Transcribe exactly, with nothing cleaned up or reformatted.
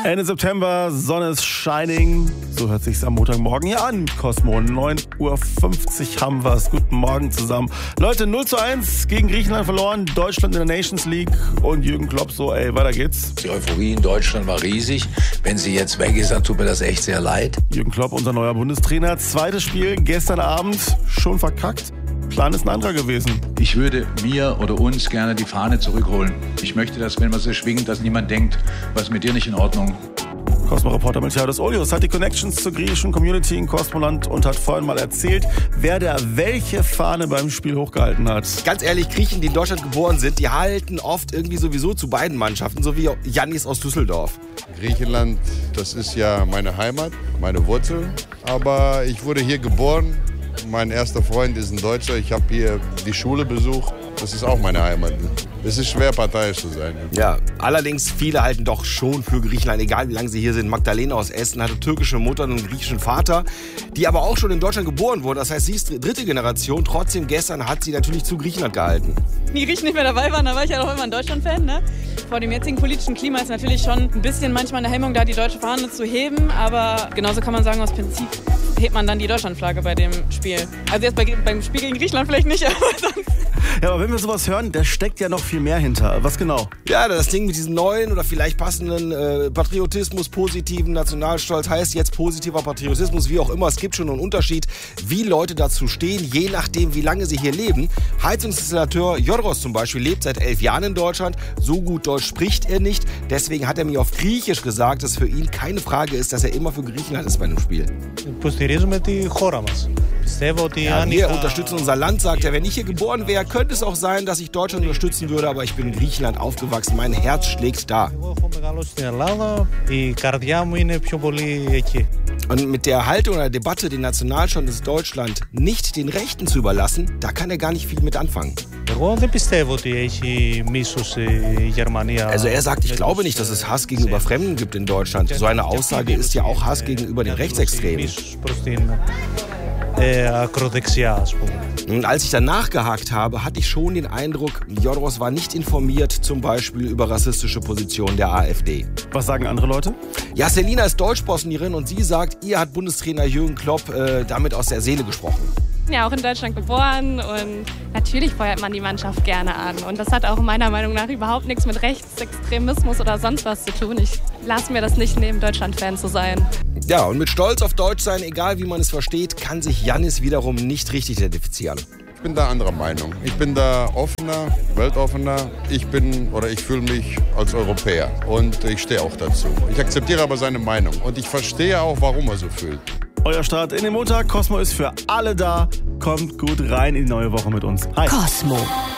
Ende September, Sonne ist shining. So hört sich's am Montagmorgen hier an. Cosmo, neun Uhr fünfzig haben wir's. Guten Morgen zusammen. Leute, null zu eins gegen Griechenland verloren. Deutschland in der Nations League. Und Jürgen Klopp so, ey, weiter geht's. Die Euphorie in Deutschland war riesig. Wenn sie jetzt weg ist, dann tut mir das echt sehr leid. Jürgen Klopp, unser neuer Bundestrainer. Zweites Spiel gestern Abend schon verkackt. Plan ist ein anderer gewesen. Ich würde mir oder uns gerne die Fahne zurückholen. Ich möchte, dass, wenn man sie schwingt, dass niemand denkt, was ist mit dir nicht in Ordnung. Cosmo-Reporter Miltiades Olios hat die Connections zur griechischen Community in Cosmoland und hat vorhin mal erzählt, wer da welche Fahne beim Spiel hochgehalten hat. Ganz ehrlich, Griechen, die in Deutschland geboren sind, die halten oft irgendwie sowieso zu beiden Mannschaften, so wie Jannis aus Düsseldorf. Griechenland, das ist ja meine Heimat, meine Wurzel. Aber ich wurde hier geboren. Mein erster Freund ist ein Deutscher. Ich habe hier die Schule besucht. Das ist auch meine Heimat. Es ist schwer, parteiisch zu sein. Ja, allerdings viele halten doch schon für Griechenland, egal wie lange sie hier sind. Magdalena aus Essen hatte türkische Mutter und einen griechischen Vater, die aber auch schon in Deutschland geboren wurde. Das heißt, sie ist dritte Generation. Trotzdem, gestern hat sie natürlich zu Griechenland gehalten. Die Griechen nicht mehr dabei waren, da war ich ja auch immer ein Deutschland-Fan. Ne? Vor dem jetzigen politischen Klima ist natürlich schon ein bisschen manchmal eine Hemmung da, die deutsche Fahne zu heben. Aber genauso kann man sagen, aus Prinzip hebt man dann die Deutschlandflagge bei dem Spiel. Also jetzt bei, beim Spiel gegen Griechenland vielleicht nicht, aber sonst. Ja, aber wenn wir sowas hören, da steckt ja noch viel mehr hinter. Was genau? Ja, das Ding mit diesem neuen oder vielleicht passenden äh, Patriotismus, positiven Nationalstolz heißt jetzt positiver Patriotismus, wie auch immer. Es gibt schon einen Unterschied, wie Leute dazu stehen, je nachdem, wie lange sie hier leben. Heizungsinstallateur Yorgos zum Beispiel lebt seit elf Jahren in Deutschland. So gut Deutsch spricht er nicht. Deswegen hat er mir auf Griechisch gesagt, dass für ihn keine Frage ist, dass er immer für Griechenland ist bei einem Spiel. Ja, wir unterstützen unser Land, sagt er. Wenn ich hier geboren wäre, könnte es auch sein, dass ich Deutschland unterstützen würde, aber ich bin in Griechenland aufgewachsen. Mein Herz schlägt da. Und mit der Haltung oder Debatte, den Nationalstolz Deutschland nicht den Rechten zu überlassen, da kann er gar nicht viel mit anfangen. Also er sagt, ich glaube nicht, dass es Hass gegenüber Fremden gibt in Deutschland. So eine Aussage ist ja auch Hass gegenüber den Rechtsextremen. Und als ich dann nachgehakt habe, hatte ich schon den Eindruck, Yorgos war nicht informiert, zum Beispiel über rassistische Positionen der AfD. Was sagen andere Leute? Ja, Selina ist Deutsch-Bosnierin und sie sagt, ihr hat Bundestrainer Jürgen Klopp äh, damit aus der Seele gesprochen. Ja, auch in Deutschland geboren und natürlich feuert man die Mannschaft gerne an. Und das hat auch meiner Meinung nach überhaupt nichts mit Rechtsextremismus oder sonst was zu tun. Ich lasse mir das nicht nehmen, Deutschland-Fan zu sein. Ja, und mit Stolz auf Deutsch sein, egal wie man es versteht, kann sich Jannis wiederum nicht richtig identifizieren. Ich bin da anderer Meinung. Ich bin da offener, weltoffener. Ich bin oder ich fühle mich als Europäer und ich stehe auch dazu. Ich akzeptiere aber seine Meinung und ich verstehe auch, warum er so fühlt. Euer Start in den Montag. Cosmo ist für alle da. Kommt gut rein in die neue Woche mit uns. Hi. Cosmo.